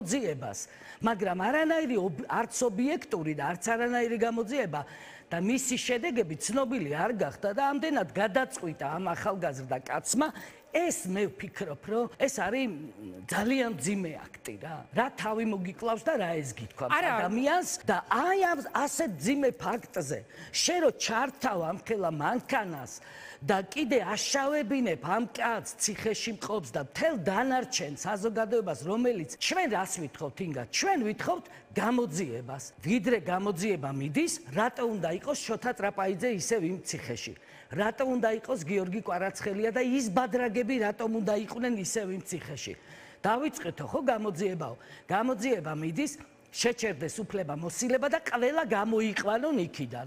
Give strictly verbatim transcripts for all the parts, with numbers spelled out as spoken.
გამოძიებას, მაგრამ არანაირი არც ობიექტური და არც არანაირი გამოძიება და მისი შედეგები ცნობილი არ გახდა და ამდენად გადაწყვიტა ამ ახალგაზრდა კაცმა, ეს მე ვფიქრობ, რომ ეს არის ძალიან მძიმე აქტი რა. რა თავი მოგიკლავს და რა ეს გითქვა ადამიანს და აი ასე მძიმე ფაქტზე შენ რო ჩართავ ამ ხელა მანქანას და კიდე აშავებინებ ამ კაცს ციხეში მყოფს და მთელ დანარჩენ საზოგადოებას, რომელიც ჩვენ რას ვითხოვთ ინგა, ჩვენ ვითხოვთ გამოძიებას. ვიდრე გამოძიება მიდის, რატო უნდა იყოს შოთა ტრაპაიძე ისევ იმ ციხეში? რატო უნდა იყოს გიორგი კვარაცხელია და ის ბადრაგები რატომ უნდა იყვნენ ისევ იმ ციხეში? დავიწყეთო ხო გამოძიებაო. გამოძიება მიდის, შეჩერდეს უფლება მოსილება და ყველა გამოიყვანონ იქიდან.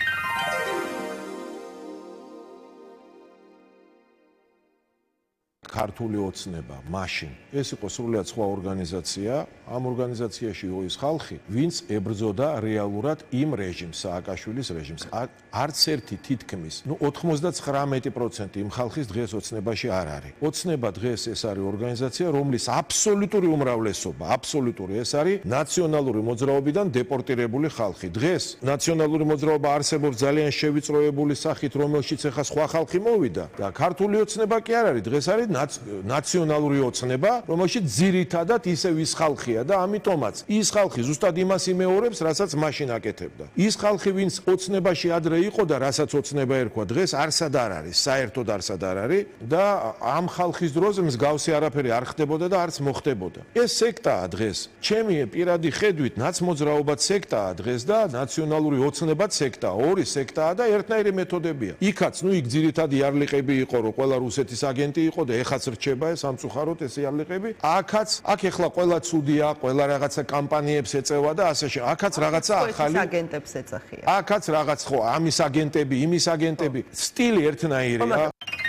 ქართული ოცნება, მაშინ ეს იყო სრულიად სხვა ორგანიზაცია, ამ ორგანიზაციაში იყო ის ხალხი, ვინც ებრძოდა რეალურად იმ რეჟიმს, სააკაშვილის რეჟიმს. არც ერთი თითქმის, ნუ ოცდათხმეტი პროცენტი იმ ხალხის დღეს ოცნებაში არ არის. ოცნება დღეს ეს არის ორგანიზაცია, რომლის აბსოლუტური უმრავლესობა, აბსოლუტური ეს არის ნაციონალური მოძრაობიდან დეპორტირებული ხალხი. დღეს ნაციონალური მოძრაობა არსებობს ძალიან შევიწროებული სახით, რომელშიც ახლა სხვა ხალხი მოვიდა და ქართული ოცნება კი არ არის, დღეს არის ნაციონალური ოცნება, რომელშიც ძირითადად ისევ ის ხალხია და ამიტომაც ის ხალხი ზუსტად იმას იმეორებს, რასაც მაშინ აკეთებდა. ის ხალხი, ვინც ოცნებაში ადრე იყო და რასაც ოცნება ერქვა, დღეს არსად არ არის, საერთოდ არსად არ არის და ამ ხალხის დროზე მსგავსი არაფერი არ ხდებოდა და არც მოხდებოდა. ეს სექტაა დღეს. ჩემი პირადი ხედვით, ნაცმოძრაობაც სექტაა დღეს და ნაციონალური ოცნებაც სექტაა. ორი სექტაა და ერთნაირი მეთოდებია. იქაც, ნუ იქ ძირითადი იარლიყები იყო, რომ ყველა რუსეთის აგენტი იყო და ეხაც რჩება ეს სამწუხაროდ ეს იარლიყები. აქაც, აქ ეხლა ყველა ცუდია, ყველა რაღაცა კამპანიებს ეწევა და ასე შემდეგ. აქაც რაღაცა ახალი აგენტებს ეწახია. აქაც რაღაც ხო, ამის აგენტები, იმის აგენტები, სტილი ერთნაირია.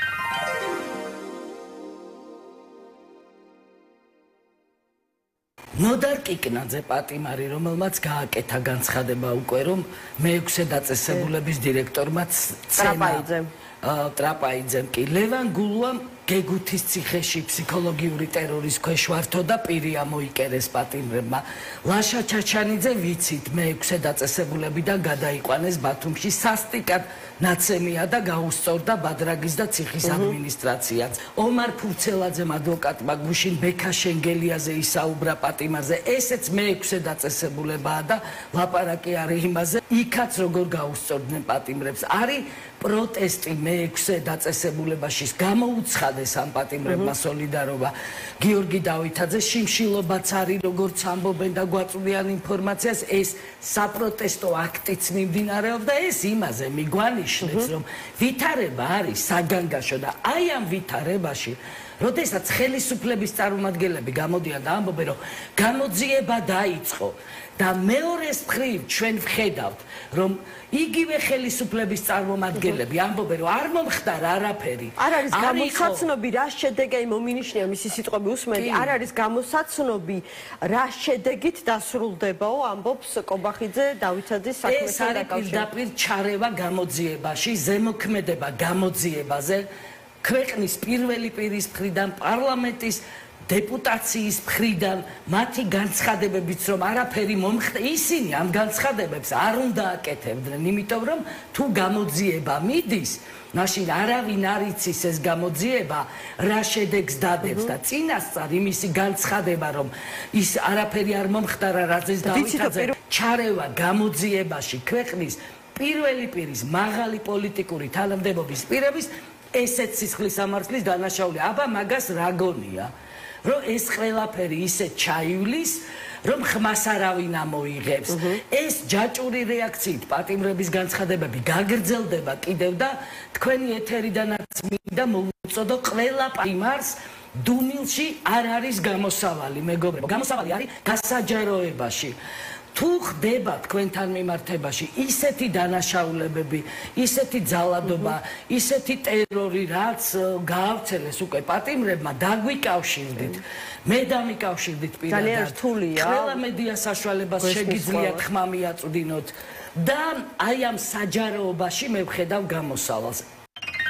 ნოდარ კიკნაძე პატიმარი, რომელმაც გააკეთა განცხადება უკვე, რომ მეექვსე დაწესებულების დირექტორმა ტრაპაიძემ ტრაპაიძემ კი ლევან გულუამ გეგუთის ციხეში ფსიქოლოგიური ტერორის ქვეშ ვართო და პირი ამოიკერეს პატიმრებმა. ლაშა ჩაჩანიძე ვიცით, მეექვსე დაწესებულებიდან გადაიყვანეს ბათუმში სასტიკად ნაცემია და გაუსწორდა ბადრაგის და ციხის ადმინისტრაციაც. ომარ ფურცელაძემ ადვოკატმა გუშინ ბექა შენგელიაზე ისაუბრა პატიმარზე. ესეც მეექვსე დაწესებულებაა და ლაპარაკი არის იმაზე, იქაც როგორ გაუსწორდნენ პატიმრებს. არის პროტესტი მეექვსე დაწესებულებაში გამოუცხადეს ამ პატიმრებმა სოლიდარობა. გიორგი დავითაძე შიმშილობაც არის, როგორც ამბობენ და გვაწვდიან ინფორმაციას, ეს საპროტესტო აქტიც მიმდინარეობს და ეს იმაზე მიგვანიშნებს, რომ ვითარება არის საგანგაშო და აი ამ ვითარებაში, როდესაც ხელისუფლების წარმომადგენლები გამოდიან და ამბობენ, რომ გამოძიება დაიწყო და მეორეს მხრივ ჩვენ ვხედავთ, რომ იგივე ხელისუფლების წარმომადგენლები ამბობენ, რომ არ მომხდარა არაფერი. არ არის გამოსაცნობი, რა შედეგი მომინიშნია მისი სიტყვები უსმენთ, არ არის გამოსაცნობი, რა შედეგით დასრულდებაო, ამბობს კობახიძე დავითაძის საქმესთან ეს დაკავშირებით. არის პირდაპირ ჩარევა გამოძიებაში, ზემოქმედება გამოძიებაზე, ქვეყნის პირველი პირის მხრიდან, პარლამენტის დეპუტაციის მხრიდან, მათი განცხადებებიც, რომ არაფერი მომხდა, ისინი ამ განცხადებებს არ უნდა აკეთებდნენ, იმიტომ რომ თუ გამოძიება მიდის, მაშინ არავინ არ იცის ეს გამოძიება რა შედეგს დადებს და წინასწარ იმისი განცხადება, რომ ის არაფერი არ მომხდარა, რაზეც დავითაძე ჩარევა გამოძიებაში ქვეყნის პირველი პირის მაღალი პოლიტიკური თანამდებობის პირების ესეც სისხლის სამართლის დანაშაული. აბა მაგას რა გონია? რომ ეს ყველაფერი ისე ჩაივლის, რომ ხმას არავინ ამოიღებს. ეს ჯაჭვური რეაქციით პატიმრების განცხადებები გაგრძელდება კიდევ და თქვენი ეთერიდანაც მინდა მოვუწოდო ყველა პატიმარს დუმილში არ არის გამოსავალი, მეგობრებო. გამოსავალი არის გასაჯაროებაში. თუ ხდება თქვენთან მიმართებაში ისეთი დანაშაულებები, ისეთი ძალადობა, ისეთი ტერორი, რაც გაავრცელეს უკვე პატიმრებმა, დაგვიკავშირდით. მე დამიკავშირდით პირადად. ძალიან რთულია. ყველა მედია საშუალებას შეგიძლიათ ხმა მიაწვდინოთ და აი ამ საჯაროობაში მე ვხედავ გამოსავალს.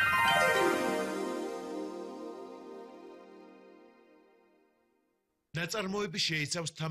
That's ნაწარმოები შეიცავს